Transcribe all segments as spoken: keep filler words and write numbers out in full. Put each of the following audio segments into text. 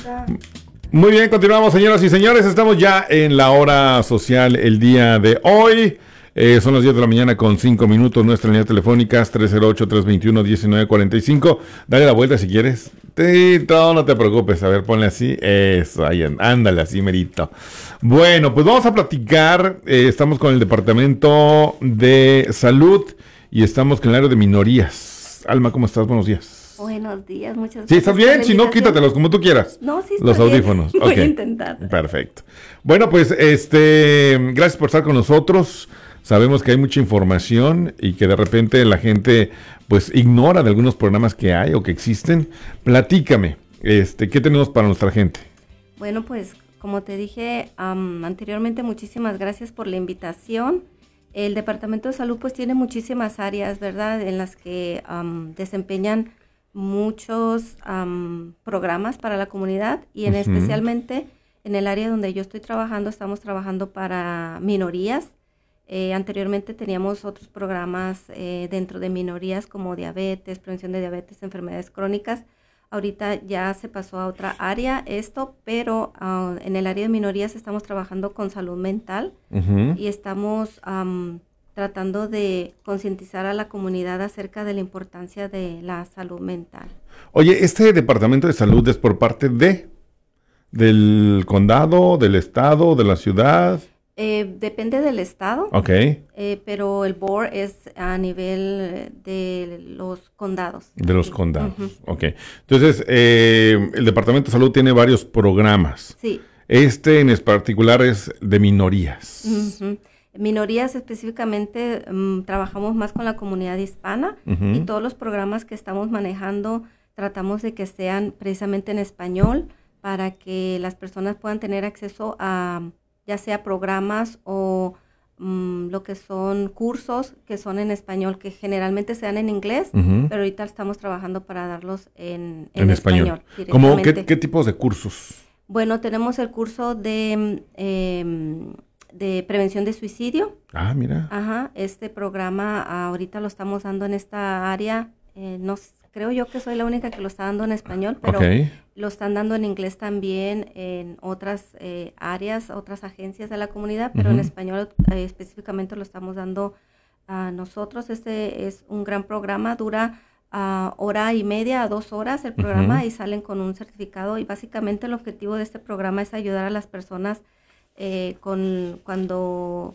Muy bien, continuamos, señoras y señores. Estamos ya en la hora social el día de hoy. Eh, son las diez de la mañana con cinco minutos. Nuestra línea telefónica es tres cero ocho, tres dos uno, uno nueve cuatro cinco. Dale la vuelta si quieres. Sí, no, no te preocupes. A ver, ponle así. Eso, ahí, ándale así, merito. Bueno, pues vamos a platicar. Eh, estamos con el Departamento de Salud y estamos con el área de minorías. Alma, ¿cómo estás? Buenos días. Buenos días, muchas gracias. ¿Sí estás bien? Si no, quítatelos como tú quieras. No, sí estoy Los bien. audífonos. Voy Okay. a intentar. Perfecto. Bueno, pues, este, gracias por estar con nosotros. Sabemos que hay mucha información y que de repente la gente, pues, ignora de algunos programas que hay o que existen. Platícame, este, ¿qué tenemos para nuestra gente? Bueno, pues, como te dije um, anteriormente, muchísimas gracias por la invitación. El Departamento de Salud, pues, tiene muchísimas áreas, ¿verdad?, en las que um, desempeñan muchos um, programas para la comunidad y en uh-huh. especialmente en el área donde yo estoy trabajando, estamos trabajando para minorías. Eh, anteriormente teníamos otros programas eh, dentro de minorías como diabetes, prevención de diabetes, enfermedades crónicas. Ahorita ya se pasó a otra área esto, pero uh, en el área de minorías estamos trabajando con salud mental uh-huh. y estamos um, tratando de concientizar a la comunidad acerca de la importancia de la salud mental. Oye, ¿este departamento de salud es por parte de, del condado, del estado, de la ciudad? Eh, depende del estado, okay. eh, pero el board es a nivel de los condados. De los condados, uh-huh. ok. Entonces, eh, el Departamento de Salud tiene varios programas. Sí. Este en particular es de minorías. Uh-huh. Minorías específicamente, um, trabajamos más con la comunidad hispana uh-huh. y todos los programas que estamos manejando tratamos de que sean precisamente en español para que las personas puedan tener acceso a ya sea programas o um, lo que son cursos que son en español, que generalmente se dan en inglés, uh-huh. pero ahorita estamos trabajando para darlos en, en, en español. español. ¿Cómo, qué, ¿Qué tipos de cursos? Bueno, tenemos el curso de, eh, de prevención de suicidio. Ah, mira. Ajá, este programa ahorita lo estamos dando en esta área, eh, no creo yo que soy la única que lo está dando en español, pero okay. lo están dando en inglés también en otras eh, áreas, otras agencias de la comunidad, pero uh-huh. en español eh, específicamente lo estamos dando a nosotros. Este es un gran programa, dura uh, hora y media a dos horas el programa uh-huh. y salen con un certificado y básicamente el objetivo de este programa es ayudar a las personas eh, con cuando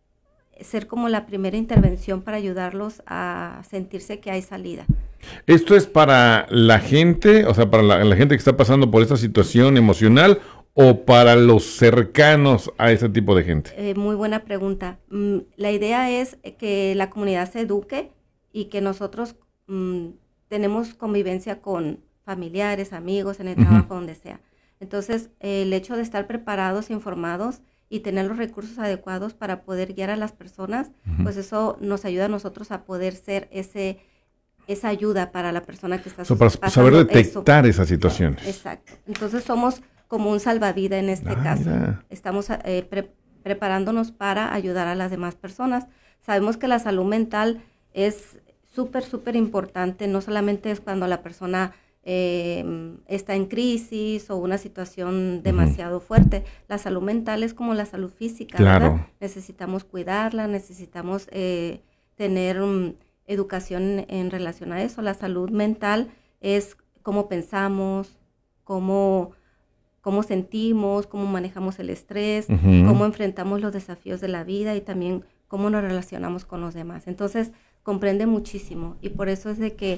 ser como la primera intervención para ayudarlos a sentirse que hay salida. ¿Esto es para la gente, o sea, para la, la gente que está pasando por esta situación emocional o para los cercanos a ese tipo de gente? Eh, muy buena pregunta. Mm, la idea es que la comunidad se eduque y que nosotros mm, tenemos convivencia con familiares, amigos, en el uh-huh. trabajo, donde sea. Entonces, eh, el hecho de estar preparados, informados y tener los recursos adecuados para poder guiar a las personas, uh-huh. pues eso nos ayuda a nosotros a poder ser ese... esa ayuda para la persona que está so, para saber detectar eso. esas situaciones. Exacto. Entonces somos como un salvavidas en este ah, caso. Mira. Estamos eh, pre- preparándonos para ayudar a las demás personas. Sabemos que la salud mental es súper, súper importante. No solamente es cuando la persona eh, está en crisis o una situación demasiado uh-huh. fuerte. La salud mental es como la salud física, claro. ¿verdad? Necesitamos cuidarla, necesitamos eh, tener... Um, educación en relación a eso. La salud mental es cómo pensamos, cómo, cómo sentimos, cómo manejamos el estrés, uh-huh. cómo enfrentamos los desafíos de la vida y también cómo nos relacionamos con los demás. Entonces, comprende muchísimo y por eso es de que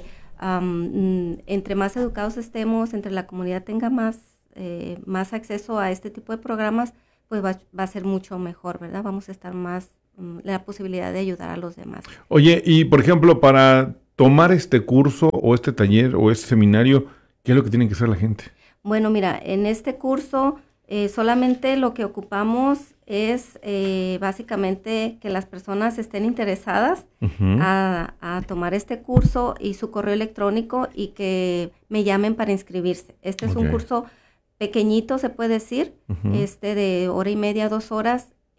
um, entre más educados estemos, entre la comunidad tenga más, eh, más acceso a este tipo de programas, pues va, va a ser mucho mejor, ¿verdad? Vamos a estar más la posibilidad de ayudar a los demás. Oye, y por ejemplo, para tomar este curso o este taller o este seminario, ¿qué es lo que tiene que hacer la gente? Bueno, mira, en este curso eh, solamente lo que ocupamos es eh, básicamente que las personas estén interesadas uh-huh. a, a tomar este curso y su correo electrónico y que me llamen para inscribirse. Este es okay. un curso pequeñito, se puede decir, uh-huh. este de hora y media, dos horas.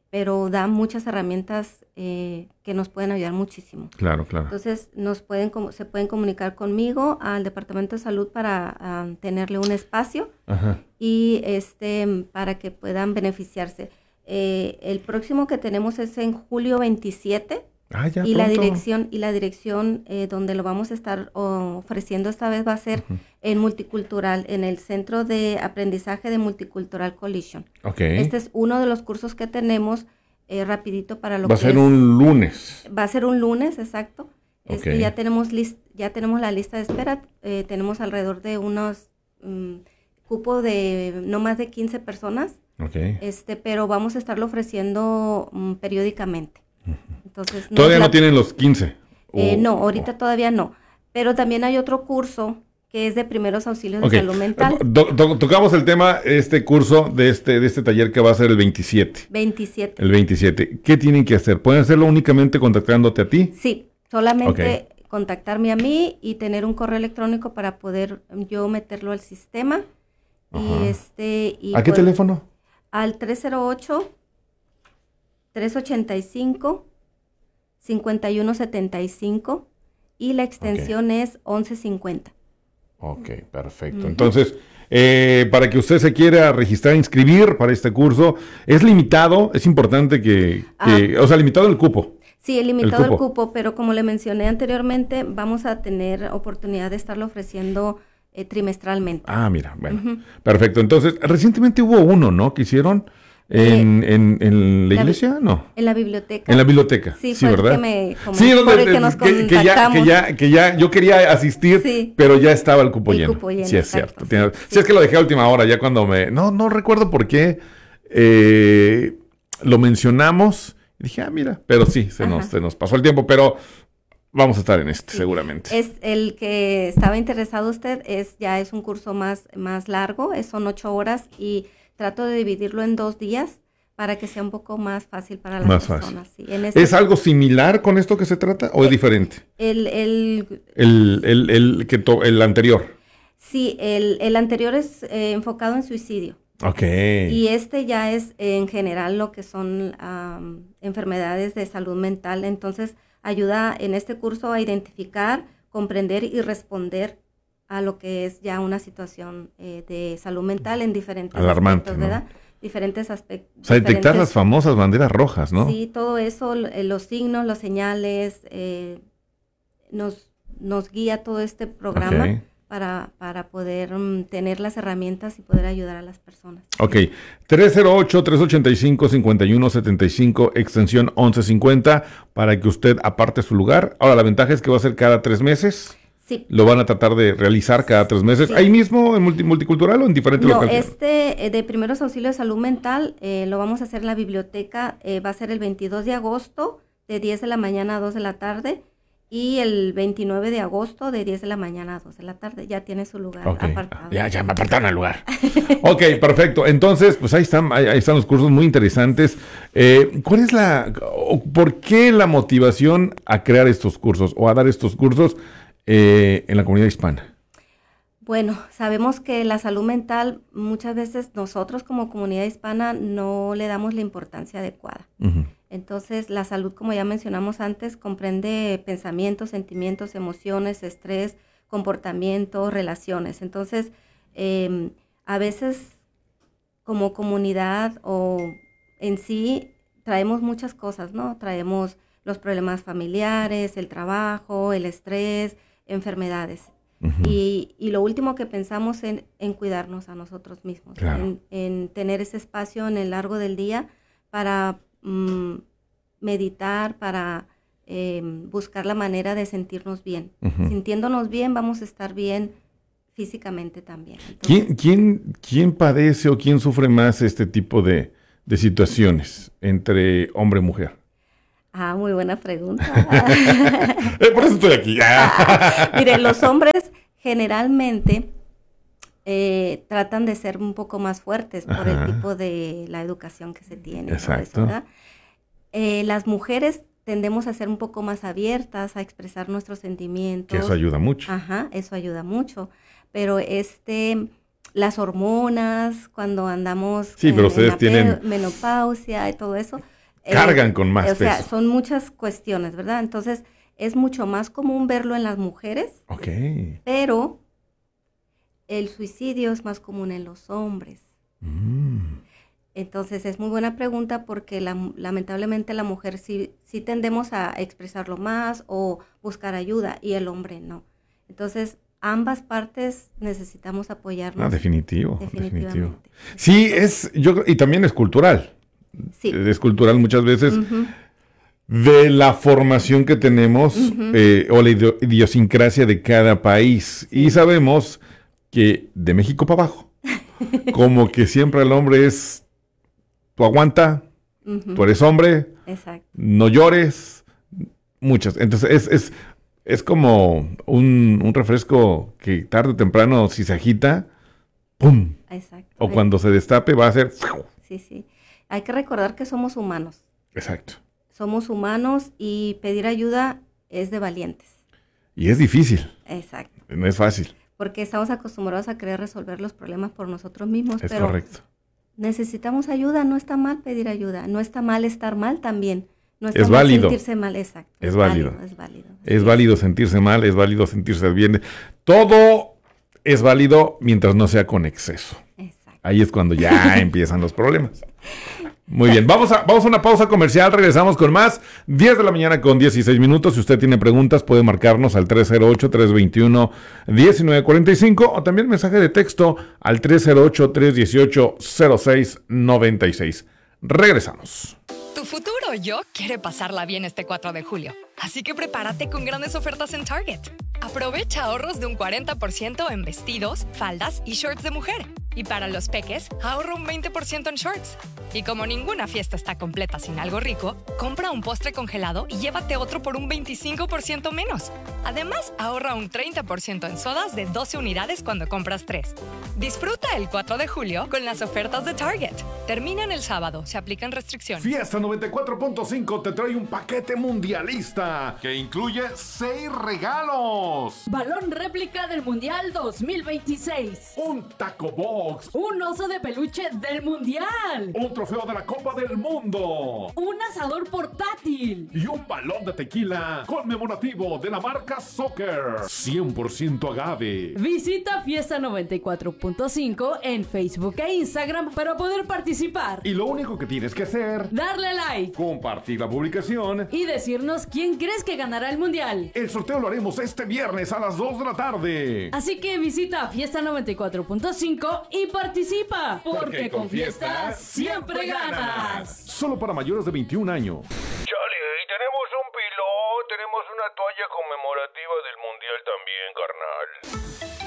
pero da muchas herramientas eh, que nos pueden ayudar muchísimo. Claro, claro. Entonces, nos pueden se pueden comunicar conmigo al Departamento de Salud para um, tenerle un espacio. Ajá. Y este para que puedan beneficiarse. Eh, el próximo que tenemos es en julio veintisiete. Ah, ya y pronto. la dirección y la dirección eh, donde lo vamos a estar oh, ofreciendo esta vez va a ser uh-huh. en Multicultural, en el Centro de Aprendizaje de Multicultural Collision. Okay. Este es uno de los cursos que tenemos eh, rapidito para lo va que a ser es, un lunes. Va a ser un lunes, exacto. Okay. Este, ya tenemos list, ya tenemos la lista de espera. Eh, tenemos alrededor de unos um, cupo de no más de quince personas. Okay. Este, pero vamos a estarlo ofreciendo um, periódicamente. Entonces, no ¿Todavía la, no tienen los quince? Eh, o, no, ahorita o. todavía no. Pero también hay otro curso que es de primeros auxilios Okay. de salud mental. To, to, tocamos el tema, este curso de este, de este taller que va a ser el veintisiete. veintisiete. El veintisiete. ¿Qué tienen que hacer? ¿Pueden hacerlo únicamente contactándote a ti? Sí, solamente okay. contactarme a mí y tener un correo electrónico para poder yo meterlo al sistema. Ajá. Y este y ¿A qué pues, teléfono? Al tres cero ocho, tres ocho cinco, cinco uno siete cinco y la extensión okay. es once cincuenta. Ok, perfecto. Uh-huh. Entonces, eh, para que usted se quiera registrar, inscribir para este curso, ¿es limitado? Es importante que, que ah, o sea, limitado el cupo. Sí, es limitado el cupo. el cupo, pero como le mencioné anteriormente, vamos a tener oportunidad de estarlo ofreciendo eh, trimestralmente. Ah, mira, bueno, uh-huh. perfecto. Entonces, recientemente hubo uno, ¿no? Que hicieron... ¿En, eh, en, en la, la iglesia? No. En la biblioteca. En la biblioteca. Sí, sí, fue ¿verdad? El que me, como, sí, por el que nos que, que, ya, que, ya, que ya yo quería asistir, sí. pero ya estaba el cupo el lleno. Cupo lleno. Sí, es exacto, cierto. Sí, sí, sí. es que lo dejé a última hora, ya cuando me... No, no recuerdo por qué eh, lo mencionamos. Y dije, ah, mira, pero sí, se nos, se nos pasó el tiempo, pero... Vamos a estar en este, sí. seguramente. Es el que estaba interesado usted, es ya es un curso más, más largo, es, son ocho horas y trato de dividirlo en dos días para que sea un poco más fácil para las más personas. Fácil. Sí, en este ¿Es algo similar con esto que se trata o el, es diferente? El, el, el, el, el, que to, el anterior. Sí, el, el anterior es eh, enfocado en suicidio. Ok. Y este ya es eh, en general lo que son um, enfermedades de salud mental, entonces ayuda en este curso a identificar, comprender y responder a lo que es ya una situación eh, de salud mental en diferentes Alarmante, aspectos, ¿verdad? ¿no? Diferentes aspectos. O sea, detectar las famosas banderas rojas, ¿no? Sí, todo eso, los signos, las señales, eh, nos, nos guía todo este programa okay. para, para poder um, tener las herramientas y poder ayudar a las personas. Ok, tres cero ocho, tres ocho cinco, cinco uno siete cinco, extensión once cincuenta, para que usted aparte su lugar. Ahora, la ventaja es que va a ser cada tres meses. Sí. Lo van a tratar de realizar cada tres meses. Sí. ¿Ahí mismo en multi, multicultural o en diferentes no, localidades? No, este eh, de primeros auxilios de salud mental eh, lo vamos a hacer en la biblioteca. Eh, va a ser el veintidós de agosto de diez de la mañana a dos de la tarde y el veintinueve de agosto de diez de la mañana a dos de la tarde. Ya tiene su lugar okay. apartado. Ya, ya me apartaron el lugar. Ok, perfecto. Entonces, pues ahí están, ahí, ahí están los cursos muy interesantes. Eh, ¿Cuál es la, o por qué la motivación a crear estos cursos o a dar estos cursos Eh, en la comunidad hispana? Bueno, sabemos que la salud mental muchas veces nosotros como comunidad hispana no le damos la importancia adecuada. Uh-huh. Entonces, la salud, como ya mencionamos antes, comprende pensamientos, sentimientos, emociones, estrés, comportamiento, relaciones. Entonces, eh, a veces como comunidad o en sí traemos muchas cosas, ¿no? Traemos los problemas familiares, el trabajo, el estrés, enfermedades. Uh-huh. Y, y lo último que pensamos en, en cuidarnos a nosotros mismos, claro. en, en tener ese espacio en el largo del día para um, meditar, para eh, buscar la manera de sentirnos bien. Uh-huh. Sintiéndonos bien, vamos a estar bien físicamente también. Entonces, ¿Quién, quién, ¿Quién padece o quién sufre más este tipo de, de situaciones entre hombre y mujer? Ah, muy buena pregunta. eh, por eso estoy aquí. Mire, los hombres generalmente eh, tratan de ser un poco más fuertes por Ajá. el tipo de la educación que se tiene. Exacto. Eso, eh, las mujeres tendemos a ser un poco más abiertas, a expresar nuestros sentimientos. Que eso ayuda mucho. Ajá, eso ayuda mucho. Pero este... las hormonas, cuando andamos sí, en, pero ustedes en la tienen menopausia y todo eso, cargan eh, con más o peso. O sea, son muchas cuestiones, ¿verdad? Entonces, es mucho más común verlo en las mujeres. Ok. Pero el suicidio es más común en los hombres. Mm. Entonces, es muy buena pregunta porque la, lamentablemente la mujer sí, sí tendemos a expresarlo más o buscar ayuda y el hombre no. Entonces, ambas partes necesitamos apoyarnos. Ah, definitivo, definitivamente. definitivo. Sí, es, yo y también es cultural. Sí. Es cultural muchas veces. Uh-huh. De la formación que tenemos uh-huh. eh, o la idiosincrasia de cada país. Sí. Y sabemos que de México para abajo, como que siempre el hombre es, tú aguanta, uh-huh. tú eres hombre, exacto. no llores, muchas. Entonces es, es, es como un, un refresco que tarde o temprano, si se agita, ¡pum! Exacto. O cuando se destape va a ser... Sí, sí. Hay que recordar que somos humanos. Exacto. Somos humanos y pedir ayuda es de valientes. Y es difícil. Exacto. No es fácil. Porque estamos acostumbrados a querer resolver los problemas por nosotros mismos. Es pero correcto. Necesitamos ayuda, no está mal pedir ayuda, no está mal estar mal también. No está es mal válido. sentirse mal, exacto. Es, es válido. válido. Es válido. Es válido sentirse mal, es válido sentirse bien. Todo es válido mientras no sea con exceso. Exacto. Ahí es cuando ya empiezan los problemas. Muy bien, vamos a, vamos a una pausa comercial, regresamos con más. diez de la mañana con dieciséis minutos. Si usted tiene preguntas, puede marcarnos al tres cero ocho, tres dos uno, uno nueve cuatro cinco o también mensaje de texto al tres cero ocho, tres uno ocho, cero seis nueve seis. Regresamos. Tu futuro yo quiere pasarla bien este cuatro de julio, así que prepárate con grandes ofertas en Target. Aprovecha ahorros de un cuarenta por ciento en vestidos, faldas y shorts de mujer. Y para los peques, ahorra un veinte por ciento en shorts. Y como ninguna fiesta está completa sin algo rico, compra un postre congelado y llévate otro por un veinticinco por ciento menos. Además, ahorra un treinta por ciento en sodas de doce unidades cuando compras tres. Disfruta el cuatro de julio con las ofertas de Target. Terminan el sábado, se aplican restricciones. Fiesta noventa y cuatro punto cinco te trae un paquete mundialista que incluye seis regalos. Balón réplica del Mundial dos mil veintiséis. Un taco box. Un oso de peluche del Mundial. Un trofeo de la Copa del Mundo. Un asador portátil. Y un balón de tequila conmemorativo de la marca Soccer. cien por ciento agave. Visita Fiesta noventa y cuatro punto cinco en Facebook e Instagram para poder participar. Y lo único que tienes que hacer... darle like. Compartir la publicación. Y decirnos quién crees que ganará el Mundial. El sorteo lo haremos este viernes a las dos de la tarde. Así que visita Fiesta noventa y cuatro punto cinco y participa. Porque, Porque con Fiesta siempre ganas. Solo para mayores de veintiún años. Charlie, tenemos un pilón, tenemos una toalla conmemorativa del Mundial también, carnal.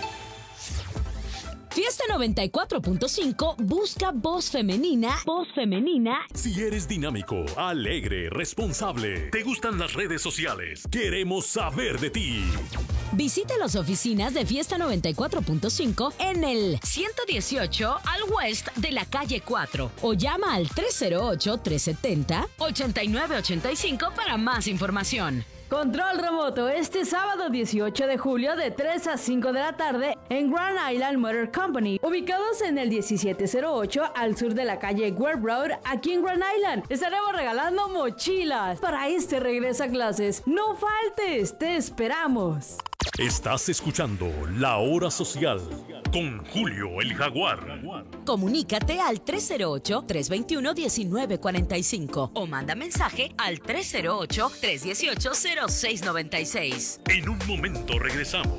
Fiesta noventa y cuatro punto cinco busca voz femenina. Voz femenina. Si eres dinámico, alegre, responsable, te gustan las redes sociales, queremos saber de ti. Visita las oficinas de Fiesta noventa y cuatro punto cinco en el ciento dieciocho al West de la calle cuatro o llama al tres cero ocho, tres siete cero, ocho nueve ocho cinco para más información. Control remoto este sábado dieciocho de julio de tres a cinco de la tarde en Grand Island Motor Company, ubicados en el diecisiete cero ocho al sur de la calle Webb Road, aquí en Grand Island. Estaremos regalando mochilas para este regreso a clases. No faltes, te esperamos. Estás escuchando La Hora Social con Julio el Jaguar. Comunícate al tres cero ocho, tres dos uno, uno nueve cuatro cinco o manda mensaje al tres cero ocho, tres uno ocho, cero seis nueve seis. En un momento regresamos.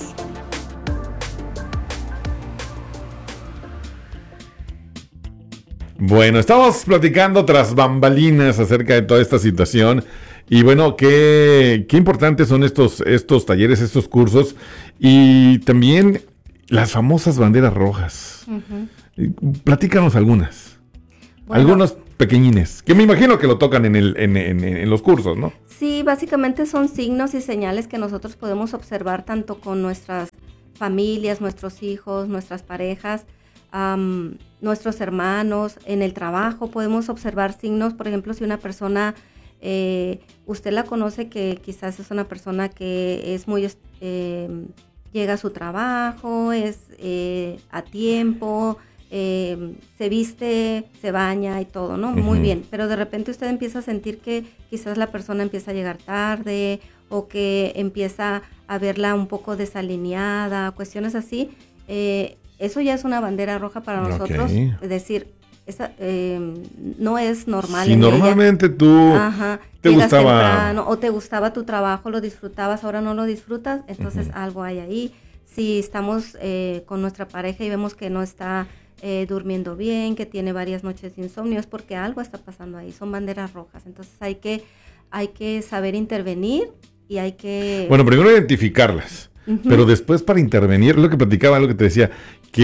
Bueno, estamos platicando tras bambalinas acerca de toda esta situación. Y bueno, qué, qué importantes son estos, estos talleres, estos cursos. Y también las famosas banderas rojas. Uh-huh. Platícanos algunas. Bueno, algunos pequeñines, que me imagino que lo tocan en, el, en, en, en los cursos, ¿no? Sí, básicamente son signos y señales que nosotros podemos observar tanto con nuestras familias, nuestros hijos, nuestras parejas, um, nuestros hermanos, en el trabajo podemos observar signos. Por ejemplo, si una persona... Eh, usted la conoce que quizás es una persona que es muy eh, llega a su trabajo, es eh, a tiempo, eh, se viste, se baña y todo, ¿no? Uh-huh. Muy bien, pero de repente usted empieza a sentir que quizás la persona empieza a llegar tarde o que empieza a verla un poco desalineada, cuestiones así. Eh, eso ya es una bandera roja para nosotros, okay. Es decir, esa, eh, no es normal. Si normalmente ella. tú Ajá, te gustaba temprano, o te gustaba tu trabajo, lo disfrutabas, ahora no lo disfrutas, entonces uh-huh. algo hay ahí. Si estamos eh, con nuestra pareja y vemos que no está eh, durmiendo bien, que tiene varias noches de insomnio, es porque algo está pasando ahí, son banderas rojas. Entonces hay que, hay que saber intervenir y hay que... Bueno, primero identificarlas, uh-huh. pero después para intervenir, lo que platicaba, lo que te decía,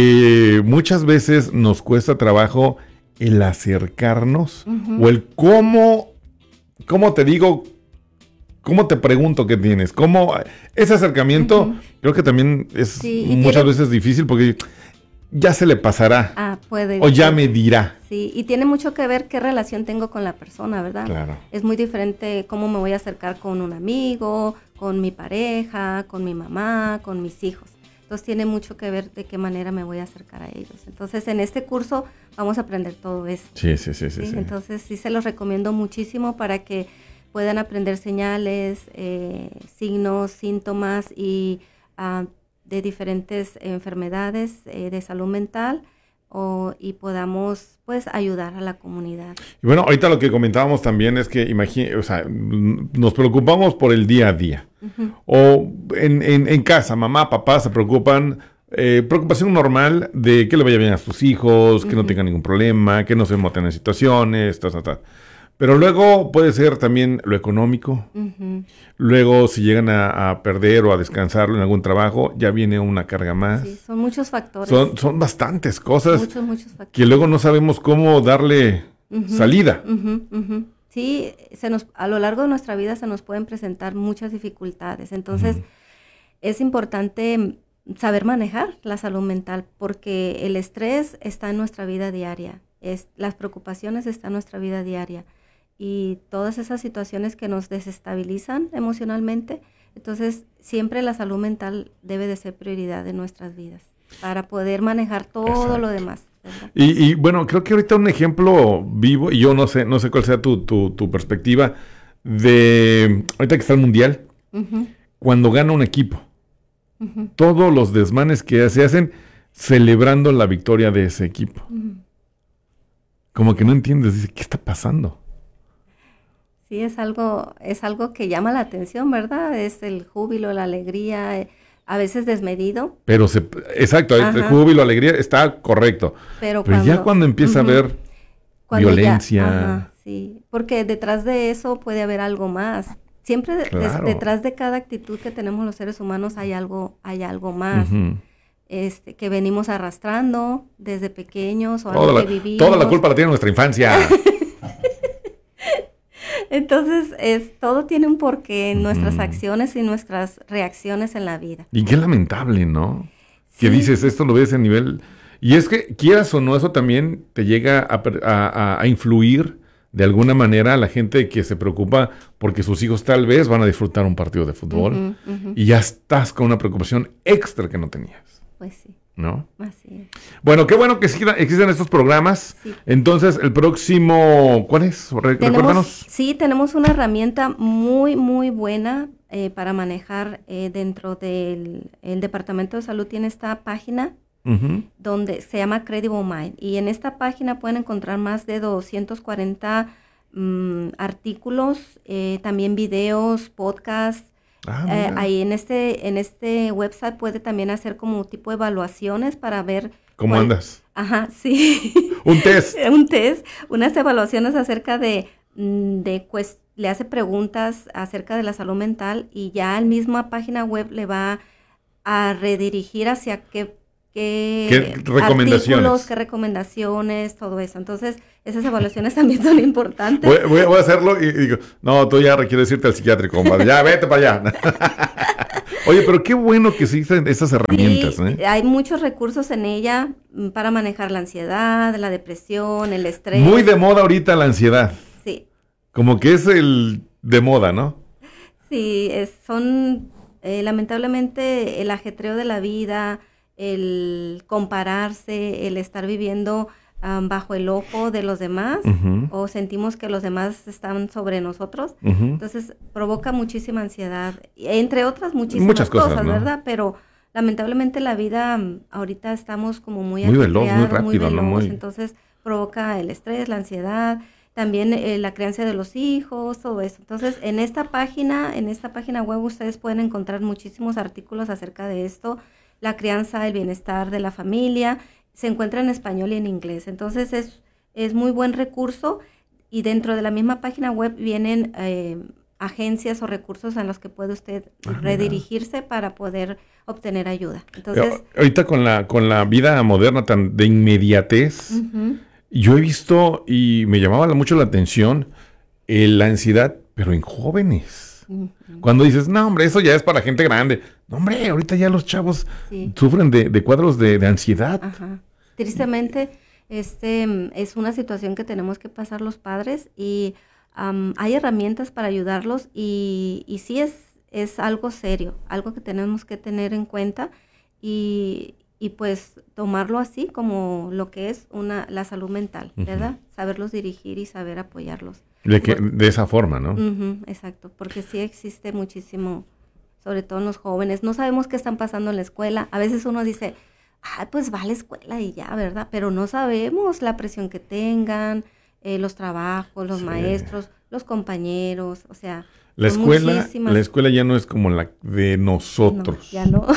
que muchas veces nos cuesta trabajo el acercarnos uh-huh. o el cómo, cómo te digo, cómo te pregunto qué tienes, cómo ese acercamiento uh-huh. creo que también es sí, muchas tiene... veces difícil porque ya se le pasará ah, puede, o ya me dirá. Sí, y tiene mucho que ver qué relación tengo con la persona, ¿verdad? Claro. Es muy diferente cómo me voy a acercar con un amigo, con mi pareja, con mi mamá, con mis hijos. Entonces tiene mucho que ver de qué manera me voy a acercar a ellos. Entonces en este curso vamos a aprender todo eso. Sí, sí, sí, sí. ¿sí? sí. Entonces sí se los recomiendo muchísimo para que puedan aprender señales, eh, signos, síntomas y uh, de diferentes enfermedades eh, de salud mental o, y podamos pues ayudar a la comunidad. Y bueno, ahorita lo que comentábamos también es que imagine, o sea, nos preocupamos por el día a día. Uh-huh. O en, en, en casa, mamá, papá se preocupan, eh, preocupación normal de que le vaya bien a sus hijos, que uh-huh. no tengan ningún problema, que no se metan en situaciones, ta, ta, ta. Pero luego puede ser también lo económico. Uh-huh. Luego, si llegan a, a perder o a descansar en algún trabajo, ya viene una carga más. Sí, son muchos factores. Son, son bastantes cosas muchos, muchos factores. Que luego no sabemos cómo darle uh-huh. salida. Uh-huh, uh-huh. Sí, se nos, a lo largo de nuestra vida se nos pueden presentar muchas dificultades. Entonces, uh-huh. es importante saber manejar la salud mental porque el estrés está en nuestra vida diaria. Es, las preocupaciones están en nuestra vida diaria. Y todas esas situaciones que nos desestabilizan emocionalmente, entonces siempre la salud mental debe de ser prioridad en nuestras vidas para poder manejar todo Exacto. lo demás. Y, y bueno, creo que ahorita un ejemplo vivo, y yo no sé, no sé cuál sea tu, tu, tu perspectiva, de ahorita que está el Mundial, uh-huh. cuando gana un equipo, uh-huh. todos los desmanes que se hacen celebrando la victoria de ese equipo. Uh-huh. Como que no entiendes, dice, ¿qué está pasando? Sí, es algo, es algo que llama la atención, ¿verdad? Es el júbilo, la alegría, a veces desmedido. Pero, se, exacto, Ajá. el júbilo, alegría está correcto. Pero, Pero cuando, ya cuando empieza uh-huh. a haber cuando violencia. Ya, ajá, sí, porque detrás de eso puede haber algo más. Siempre claro. de, detrás de cada actitud que tenemos los seres humanos hay algo, hay algo más. Uh-huh. Este, que venimos arrastrando desde pequeños o algo la, que vivimos. Toda la culpa la tiene nuestra infancia. Entonces, es, todo tiene un porqué en nuestras mm. acciones y nuestras reacciones en la vida. Y qué lamentable, ¿no? Sí. Que dices, esto lo ves a nivel... Y es que, quieras o no, eso también te llega a, a, a influir de alguna manera a la gente que se preocupa porque sus hijos tal vez van a disfrutar un partido de fútbol. Uh-huh, uh-huh. Y ya estás con una preocupación extra que no tenías. Pues sí. ¿No? Así es. Bueno, qué bueno que existan estos programas. Sí. Entonces, el próximo, ¿cuál es? Re- tenemos, recuérdanos. Sí, tenemos una herramienta muy, muy buena eh, para manejar eh, dentro del el Departamento de Salud. Tiene esta página uh-huh. donde se llama Credible Mind. Y en esta página pueden encontrar más de doscientos cuarenta um, artículos, eh, también videos, podcasts. Ah, eh, ahí en este en este website puede también hacer como tipo de evaluaciones para ver cómo cuál, andas. Ajá, sí. Un test. Un test, unas evaluaciones acerca de de pues le hace preguntas acerca de la salud mental y ya el misma página web le va a redirigir hacia qué qué, ¿Qué recomendaciones, qué recomendaciones, todo eso. Entonces, esas evaluaciones también son importantes. Voy, voy, voy a hacerlo y, y digo, no, tú ya requieres irte al psiquiátrico, compadre. Ya, vete para allá. Oye, pero qué bueno que existen esas herramientas. Sí, ¿eh? Hay muchos recursos en ella para manejar la ansiedad, la depresión, el estrés. Muy de moda ahorita la ansiedad. Sí. Como que es el de moda, ¿no? Sí, es, son, eh, lamentablemente, el ajetreo de la vida, el compararse, el estar viviendo um, bajo el ojo de los demás, uh-huh. o sentimos que los demás están sobre nosotros. Uh-huh. Entonces provoca muchísima ansiedad, entre otras muchísimas Muchas cosas, cosas, ¿no? ¿verdad? Pero lamentablemente la vida, ahorita estamos como muy muy veloz, muy rápido, muy veloz, ¿no? Muy... entonces provoca el estrés, la ansiedad, también eh, la crianza de los hijos, todo eso. Entonces, en esta página, en esta página web ustedes pueden encontrar muchísimos artículos acerca de esto, la crianza, el bienestar de la familia, se encuentra en español y en inglés. Entonces, es, es muy buen recurso y dentro de la misma página web vienen eh, agencias o recursos en los que puede usted ah, redirigirse mira. para poder obtener ayuda. Entonces, Pero, ahorita con la, con la vida moderna tan de inmediatez, uh-huh. yo he visto y me llamaba mucho la atención eh, la ansiedad, pero en jóvenes. Uh-huh. Cuando dices, no, hombre, eso ya es para gente grande. No, hombre, ahorita ya los chavos sí. sufren de, de cuadros de, de ansiedad. Ajá. Tristemente, este es una situación que tenemos que pasar los padres y um, hay herramientas para ayudarlos y, y sí es, es algo serio, algo que tenemos que tener en cuenta y... y pues tomarlo así como lo que es una la salud mental, ¿verdad? Uh-huh. Saberlos dirigir y saber apoyarlos. De, que, de esa forma, ¿no? Uh-huh, exacto, porque sí existe muchísimo, sobre todo en los jóvenes. No sabemos qué están pasando en la escuela. A veces uno dice, ah, pues va a la escuela y ya, ¿verdad? Pero no sabemos la presión que tengan, eh, los trabajos, los sí. maestros, los compañeros, o sea... La escuela, muchísimas... la escuela ya no es como la de nosotros. No, ya no.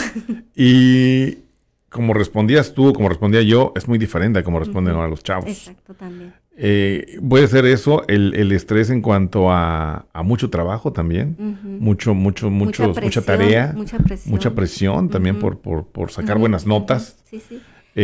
Y... como respondías tú, como respondía yo, es muy diferente a como responden uh-huh. ahora los chavos. Exacto, también. Eh, puede ser eso, el, el estrés en cuanto a, a mucho trabajo también, uh-huh. mucho, mucho, mucho, mucha, presión, mucha tarea, mucha presión, mucha presión también uh-huh. por, por, por sacar uh-huh. buenas notas. Sí, sí.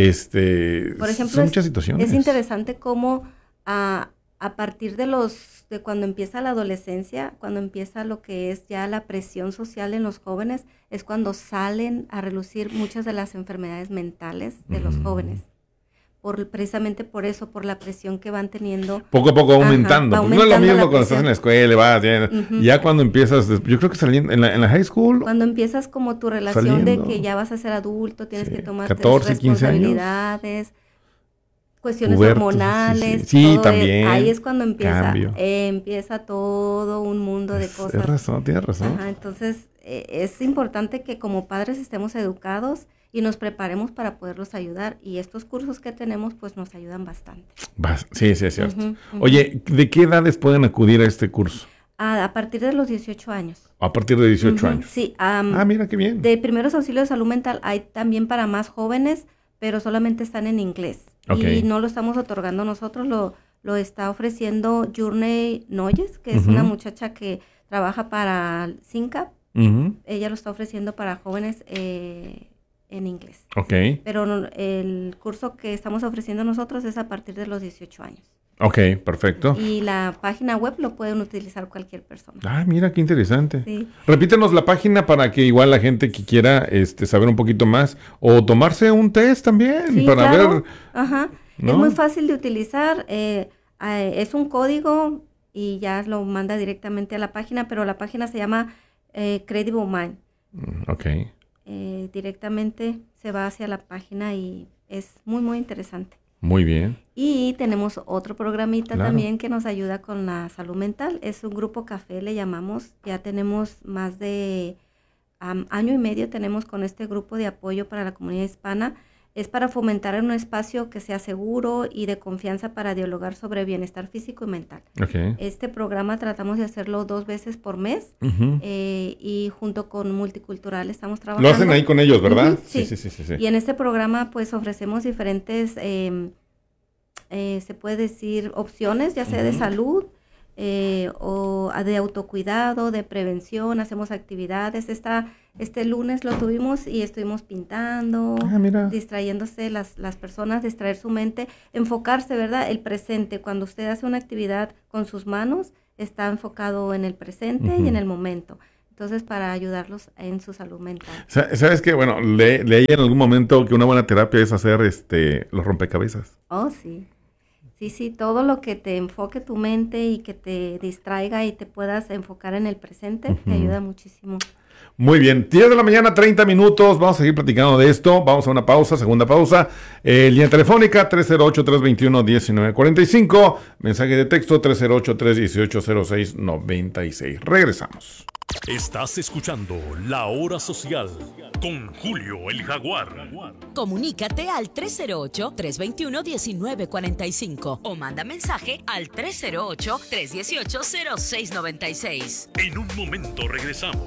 Este, por ejemplo, son es, muchas situaciones. Es interesante cómo a, a partir de los de cuando empieza la adolescencia, cuando empieza lo que es ya la presión social en los jóvenes, es cuando salen a relucir muchas de las enfermedades mentales de mm. los jóvenes. Por, precisamente por eso, por la presión que van teniendo. Poco a poco aumentando. Ajá, va pues no es lo mismo cuando presión. estás en la escuela, vas, ya, uh-huh. ya cuando empiezas, yo creo que saliendo en la, en la high school. Cuando empiezas como tu relación saliendo. de que ya vas a ser adulto, tienes sí. que tomar catorce, responsabilidades. Cuestiones Puberto, hormonales, sí, sí. sí todo también. Es, ahí es cuando empieza, eh, empieza todo un mundo de es, cosas. Tienes razón, tienes razón. Ajá, entonces eh, es importante que como padres estemos educados y nos preparemos para poderlos ayudar y estos cursos que tenemos pues nos ayudan bastante. Sí, sí, es cierto. Uh-huh, uh-huh. Oye, ¿de qué edades pueden acudir a este curso? A, a partir de los dieciocho años. A partir de dieciocho uh-huh, años. Sí. Um, ah, mira qué bien. De primeros auxilios de salud mental hay también para más jóvenes, pero solamente están en inglés. Okay. Y no lo estamos otorgando nosotros, lo, lo está ofreciendo Journey Noyes, que es uh-huh. una muchacha que trabaja para SINCAP. Uh-huh. Ella lo está ofreciendo para jóvenes eh, en inglés. Okay. Pero no, el curso que estamos ofreciendo nosotros es a partir de los dieciocho años. Ok, perfecto. Y la página web lo pueden utilizar cualquier persona. Ah, mira, qué interesante. Sí. Repítenos la página para que igual la gente que quiera este, saber un poquito más o tomarse un test también sí, para claro. ver. Ajá. ¿No? Es muy fácil de utilizar. Eh, eh, es un código y ya lo manda directamente a la página, pero la página se llama eh, Credible Mind. Ok. Eh, directamente se va hacia la página y es muy, muy interesante. Muy bien. Y tenemos otro programita claro. también que nos ayuda con la salud mental. Es un grupo café, le llamamos. Ya tenemos más de um, año y medio tenemos con este grupo de apoyo para la comunidad hispana. Es para fomentar un espacio que sea seguro y de confianza para dialogar sobre bienestar físico y mental. Okay. Este programa tratamos de hacerlo dos veces por mes uh-huh. eh, y junto con Multicultural estamos trabajando. Lo hacen ahí con ellos, ¿verdad? Uh-huh, sí. Sí, sí, sí, sí. Y en este programa pues ofrecemos diferentes, eh, eh, se puede decir, opciones, ya sea uh-huh. de salud, Eh, o de autocuidado, de prevención, hacemos actividades. Esta, este lunes lo tuvimos y estuvimos pintando, ah, mira. distrayéndose las, las personas, distraer su mente, enfocarse, ¿verdad? El presente. Cuando usted hace una actividad con sus manos, está enfocado en el presente uh-huh. y en el momento. Entonces, para ayudarlos en su salud mental. ¿Sabes qué? Bueno, le, leí en algún momento que una buena terapia es hacer este los rompecabezas. Oh, sí. Sí, sí, todo lo que te enfoque tu mente y que te distraiga y te puedas enfocar en el presente, uh-huh. te ayuda muchísimo. Muy bien, diez de la mañana, treinta minutos, vamos a seguir platicando de esto, vamos a una pausa, segunda pausa, eh, línea telefónica tres cero ocho, tres dos uno, uno nueve cuatro cinco, mensaje de texto tres cero ocho, tres uno ocho, cero seis nueve seis. Regresamos. Estás escuchando La Hora Social con Julio el Jaguar. Comunícate al tres cero ocho, tres dos uno, uno nueve cuatro cinco o manda mensaje al tres cero ocho, tres uno ocho, cero seis nueve seis. En un momento regresamos.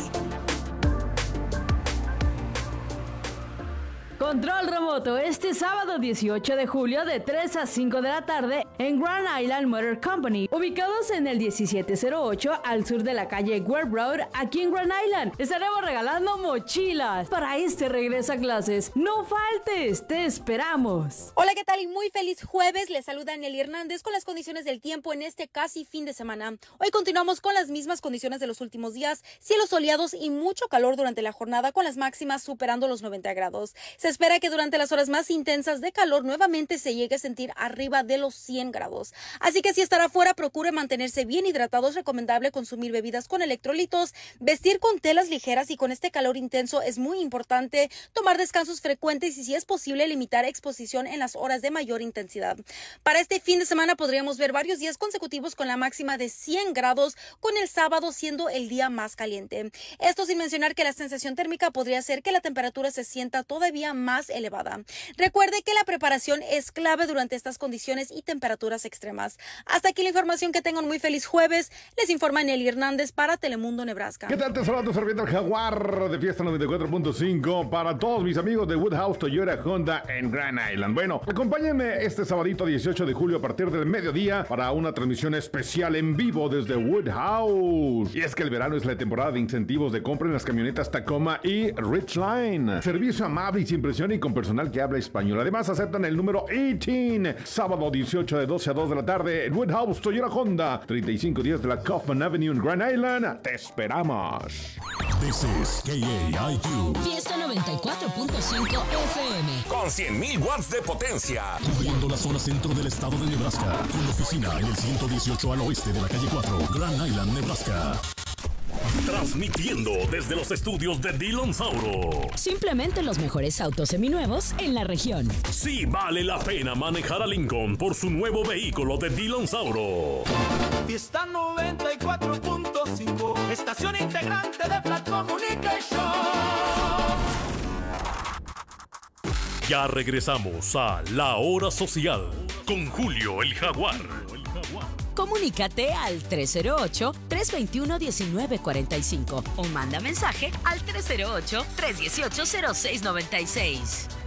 Control remoto este sábado dieciocho de julio de tres a cinco de la tarde en Grand Island Motor Company, ubicados en el diecisiete cero ocho al sur de la calle Webb Road, aquí en Grand Island. Estaremos regalando mochilas para este regreso a clases. No faltes, te esperamos. Hola, ¿qué tal? Y muy feliz jueves. Les saluda Nelly Hernández con las condiciones del tiempo en este casi fin de semana. Hoy continuamos con las mismas condiciones de los últimos días, cielos soleados y mucho calor durante la jornada, con las máximas superando los noventa grados. Se espera que durante las horas más intensas de calor nuevamente se llegue a sentir arriba de los cien grados. Así que si estará afuera, procure mantenerse bien hidratado. Es recomendable consumir bebidas con electrolitos, vestir con telas ligeras, y con este calor intenso es muy importante tomar descansos frecuentes y, si es posible, limitar exposición en las horas de mayor intensidad. Para este fin de semana podríamos ver varios días consecutivos con la máxima de cien grados, con el sábado siendo el día más caliente. Esto sin mencionar que la sensación térmica podría hacer que la temperatura se sienta todavía más elevada. Recuerde que la preparación es clave durante estas condiciones y temperaturas extremas. Hasta aquí la información. Que tengan muy feliz jueves. Les informa Nelly Hernández para Telemundo, Nebraska. ¿Qué tal? Te saluda tu servidor Jaguar de Fiesta noventa y cuatro punto cinco para todos mis amigos de Woodhouse Toyota Honda en Grand Island. Bueno, acompáñenme este sabadito dieciocho de julio a partir del mediodía para una transmisión especial en vivo desde Woodhouse. Y es que el verano es la temporada de incentivos de compra en las camionetas Tacoma y Ridgeline. Servicio amable y sin presión y con personal que habla español. Además, aceptan el número dieciocho, sábado dieciocho de doce a dos de la tarde en Woodhouse Toyota Honda, treinta y cinco días de la Kaufman Avenue en Grand Island. Te esperamos. This is K A I Q. Fiesta noventa y cuatro punto cinco F M. Con cien mil watts de potencia. Cubriendo la zona centro del estado de Nebraska. Con oficina en el ciento dieciocho al oeste de la calle cuatro, Grand Island, Nebraska. Transmitiendo desde los estudios de Dillon Sauro. Simplemente los mejores autos seminuevos en la región. Sí vale la pena manejar a Lincoln por su nuevo vehículo de Dillon Sauro. Fiesta noventa y cuatro punto cinco, estación integrante de Flat Communication. Ya regresamos a La Hora Social con Julio el Jaguar. Comunícate al tres cero ocho, tres dos uno, uno nueve cuatro cinco o manda mensaje al tres cero ocho, tres uno ocho, cero seis nueve seis.